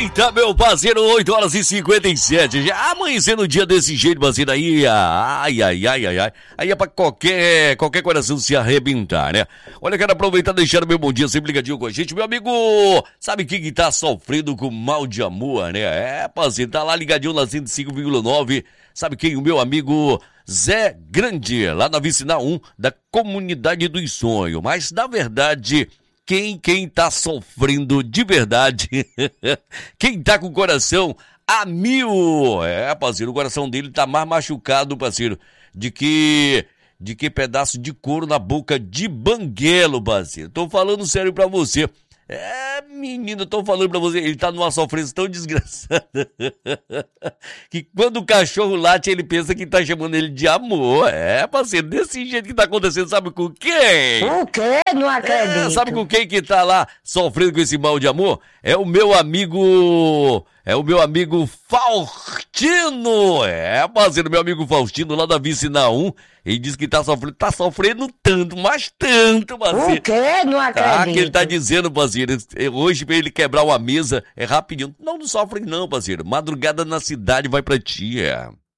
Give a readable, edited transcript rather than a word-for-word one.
Eita, meu parceiro, 8h57, já amanhecendo o dia desse jeito, parceiro, aí, ai, aí é pra qualquer coração se arrebentar, né? Olha, quero aproveitar e deixar o meu bom dia sempre ligadinho com a gente, meu amigo, sabe quem que tá sofrendo com mal de amor, né? É, parceiro, tá lá ligadinho na 105,9, sabe quem? O meu amigo Zé Grande, lá na Vicinal 1, da Comunidade dos Sonhos, mas, na verdade... Quem tá sofrendo de verdade, quem tá com o coração a mil, parceiro, o coração dele tá mais machucado, parceiro, de que pedaço de couro na boca de banguelo, parceiro. Tô falando sério pra você. Menino, tô falando pra você, ele tá numa sofrência tão desgraçada que quando o cachorro late, ele pensa que tá chamando ele de amor. Parceiro, desse jeito que tá acontecendo, sabe com quem? O quê? Não acredito. Sabe com quem que tá lá sofrendo com esse mal de amor? É o meu amigo Faustino. Parceiro, meu amigo Faustino lá da Vicinal 1. Ele diz que tá sofrendo tanto, mas tanto, parceiro. O quê? Não acredito. Que ele tá dizendo, parceiro, hoje pra ele quebrar uma mesa é rapidinho. Não sofre não, parceiro. Madrugada na cidade vai pra ti,